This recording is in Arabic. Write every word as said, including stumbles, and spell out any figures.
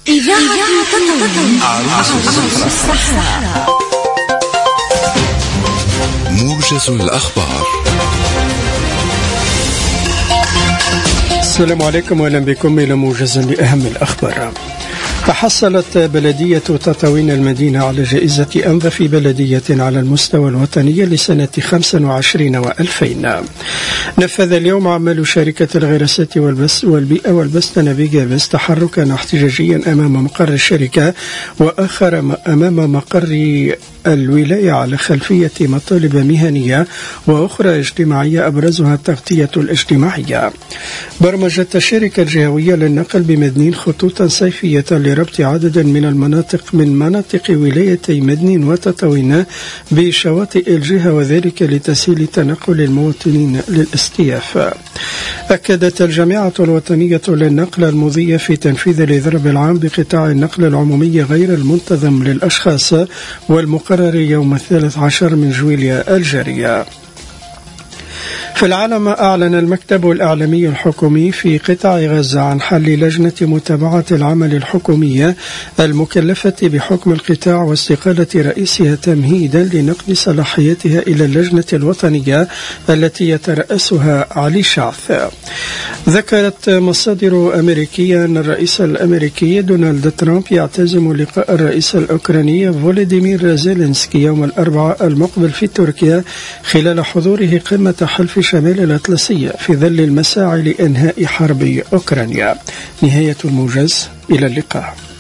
إذاعة تطوين عروس الصحراء. موجز الأخبار. السلام عليكم وأهلا بكم إلى موجز لأهم الأخبار. تحصلت بلدية تطاوين المدينة على جائزة أنظف بلدية على المستوى الوطني لسنة خمسة وعشرين وألفين. نفذ اليوم عمل شركة الغراسات والبس والبيئة والبستنة بيجابس تحركا احتجاجيا أمام مقر الشركة وآخر أمام مقر الولاية على خلفية مطالب مهنية وأخرى اجتماعية أبرزها التغطية الاجتماعية. برمجت الشركة الجهوية للنقل بمدنين خطوطا صيفية لربط عدد من المناطق من مناطق ولايتي مدنين وتطاوين بشواطئ الجهة وذلك لتسهيل تنقل المواطنين للاستياف. أكدت الجامعة الوطنية للنقل المضية في تنفيذ الإضراب العام بقطاع النقل العمومي غير المنتظم للأشخاص والمقرر يوم الثالث عشر من جويليا الجارية. في العالم، أعلن المكتب الإعلامي الحكومي في قطاع غزة عن حل لجنة متابعة العمل الحكومية المكلفة بحكم القطاع واستقالة رئيسها تمهيدا لنقل صلاحيتها إلى اللجنة الوطنية التي يترأسها علي شعث. ذكرت مصادر أمريكية أن الرئيس الأمريكي دونالد ترامب يعتزم لقاء الرئيس الأوكراني فولوديمير زيلينسكي يوم الأربعاء المقبل في تركيا خلال حضوره قمة حلف شمال الأطلسية في ظل المساعي لإنهاء حرب أوكرانيا. نهاية الموجز، إلى اللقاء.